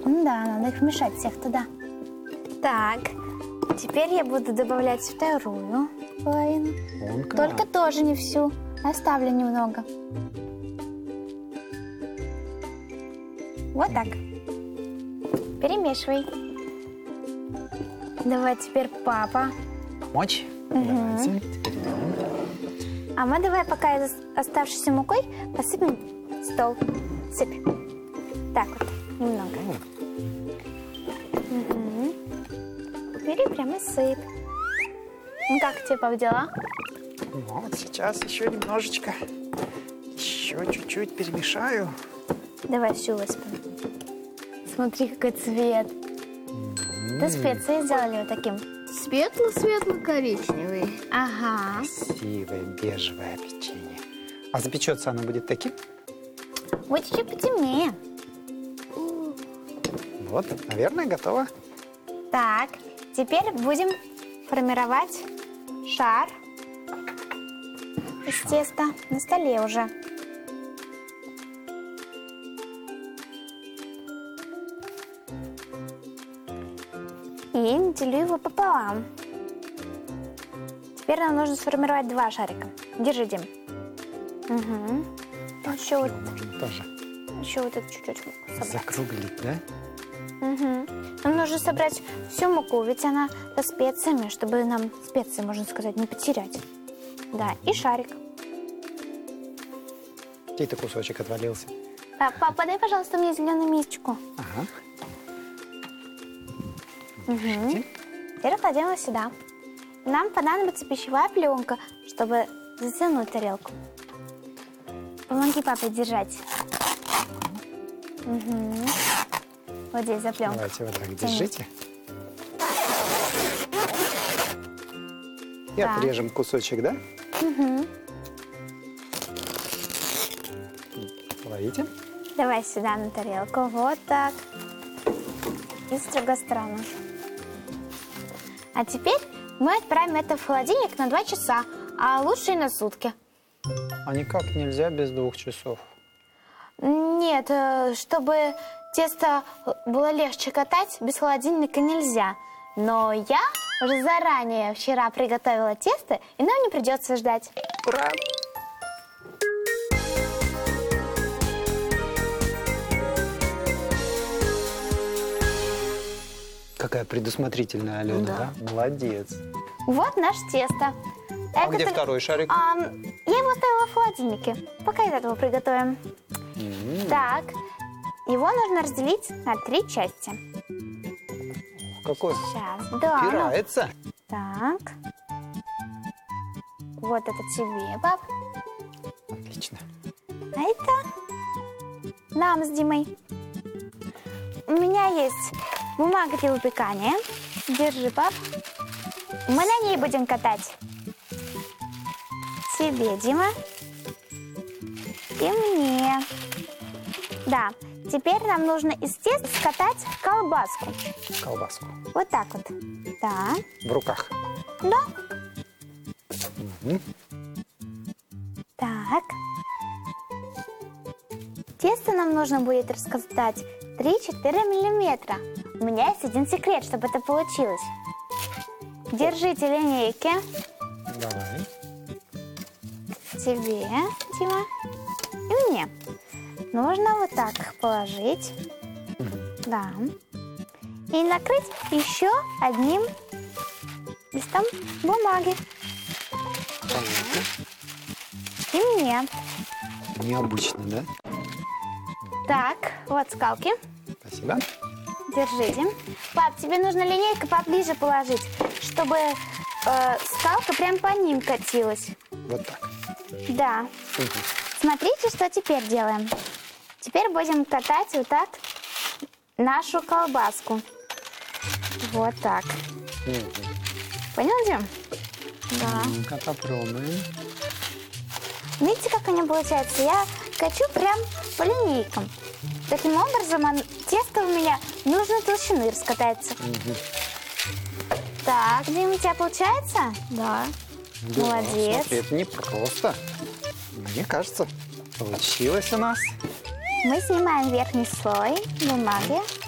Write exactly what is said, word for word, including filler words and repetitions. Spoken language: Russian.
Да, надо их вмешать всех туда. Так, теперь я буду добавлять вторую половину. Вон-ка. Только тоже не всю. Оставлю немного. Вот так. Перемешивай. Давай теперь папа. Помочь? Угу. Давайте. Теперь да. А мы давай пока из оставшейся мукой посыпем стол. Сыпь. Так вот, немного. Угу. Бери прямо и сыпь. Ну как тебе, пап, дела? Вот сейчас еще немножечко. Еще чуть-чуть перемешаю. Давай всю высыпем. Смотри, какой цвет. Да специи сделали вот таким. Светло-светло-коричневый. Ага. Красивое бежевое печенье. А запечется оно будет таким? Вот чуть потемнее. Вот, наверное, готово. Так, теперь будем формировать шар из теста на столе уже. И делю его пополам. Теперь нам нужно сформировать два шарика. Держи, Дим. Угу. Еще вот, Можно тоже еще вот это чуть-чуть собрать. закруглить, да? Угу. Нам нужно собрать всю муку, ведь она со специями, чтобы нам специи, можно сказать, не потерять. Да, и шарик. Чей-то кусочек отвалился. А, папа, дай, пожалуйста, мне зеленую мисочку. Ага. Угу. Теперь кладем его сюда. Нам понадобится пищевая пленка, чтобы затянуть тарелку. Помоги папе держать. Угу. Вот здесь за пленку. Давайте вот так держите. И Так. отрежем кусочек, да? Угу. Ловите. Давай сюда на тарелку. Вот так. И с другой стороны. А теперь мы отправим это в холодильник на два часа, а лучше и на сутки. А никак нельзя без двух часов. Нет, э, чтобы тесто было легче катать, без холодильника нельзя. Но я уже заранее вчера приготовила тесто, и нам не придется ждать. Ура! Какая предусмотрительная Алена, да? Молодец. Вот наше тесто. А Это где ты- второй шарик? А, я его оставила в холодильнике. Пока из этого приготовим. М, Так, его нужно разделить на три части. Какой? Сейчас, да. Упирается. Так. Вот это тебе, пап. Отлично. А это нам с Димой. У меня есть бумага для выпекания. Держи, пап. Мы на ней будем катать. Тебе, Дима. И мне. Да. Теперь нам нужно из теста скатать колбаску. Колбаску. Вот так вот. Да. В руках. Да. Мгм. Так. Тесто нам нужно будет раскатать три-четыре миллиметра. У меня есть один секрет, чтобы это получилось. Держите линейки. Давай. Тебе, Дима, и мне. Нужно вот так их положить. Да. И накрыть еще одним листом бумаги. Понятно. И мне. Необычно, да? Так, вот скалки. Спасибо. Держите. Пап, тебе нужно линейку поближе положить, чтобы э, скалка прям по ним катилась. Вот так. Да. Мгм. Смотрите, что теперь делаем. Теперь будем катать вот так нашу колбаску. Вот так. Мгм. Понял, Дим? Да. Ну-ка попробуем. Видите, как они получаются? Я качу прям по линейкам. Таким образом, он- тесто у меня нужной толщины раскатается. Мгм. Так, Дим, у тебя получается? Да. Да, Молодец. Смотри, это не просто. Мне кажется, получилось у нас. Мы снимаем верхний слой бумаги.